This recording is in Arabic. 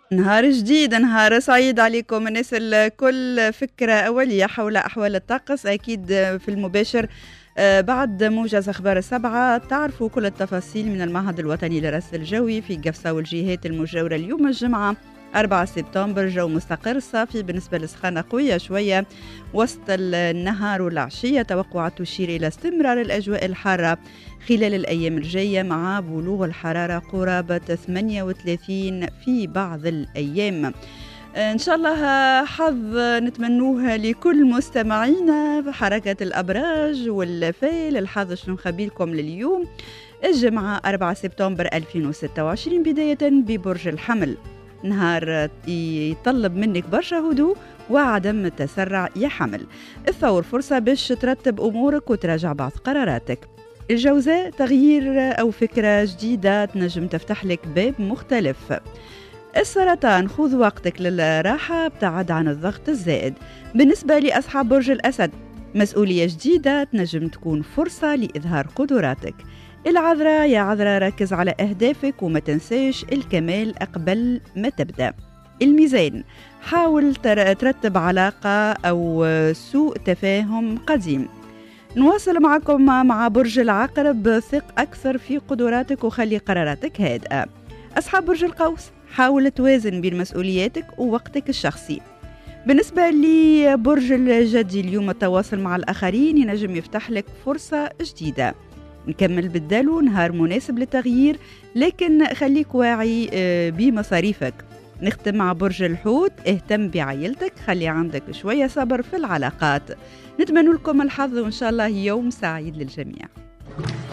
نهار جديد، نهار سعيد عليكم الناس الكل. فكرة أولية حول أحوال الطقس أكيد في المباشر. بعد موجز أخبار السبعة تعرفوا كل التفاصيل من المعهد الوطني للرصد الجوي في قفصة والجهات المجاورة. اليوم الجمعة 4 سبتمبر جو مستقر صافي بالنسبة للسخانة قوية شوية وسط النهار والعشية. توقعات تشير إلى استمرار الأجواء الحارة خلال الأيام الجاية مع بلوغ الحرارة قرابة 38 في بعض الأيام. إن شاء الله حظ نتمنوها لكل مستمعينا في حركة الأبراج والفيل. الحظ شنو نخبيلكم لليوم الجمعة 4 سبتمبر 2026 بداية ببرج الحمل. نهار يطلب منك برشا هدوء وعدم التسرع يا حمل. الثور فرصة باش ترتب أمورك وتراجع بعض قراراتك. الجوزاء تغيير أو فكرة جديدة تنجم تفتح لك باب مختلف. السرطان خذ وقتك للراحة، ابتعد عن الضغط الزائد. بالنسبة لأصحاب برج الأسد مسؤولية جديدة تنجم تكون فرصة لإظهار قدراتك. العذراء يا عذراء ركز على أهدافك وما تنساش الكمال قبل ما تبدأ. الميزان حاول ترتب علاقة أو سوء تفاهم قديم. نواصل معكم مع برج العقرب، ثق أكثر في قدراتك وخلي قراراتك هادئة. أصحاب برج القوس حاول توازن بين مسؤولياتك ووقتك الشخصي. بالنسبة لبرج الجدي اليوم التواصل مع الآخرين ينجم يفتح لك فرصة جديدة. نكمل بالدلو، نهار مناسب للتغيير لكن خليك واعي بمصاريفك. نختم مع برج الحوت، اهتم بعائلتك، خلي عندك شوية صبر في العلاقات. نتمنى لكم الحظ وإن شاء الله يوم سعيد للجميع.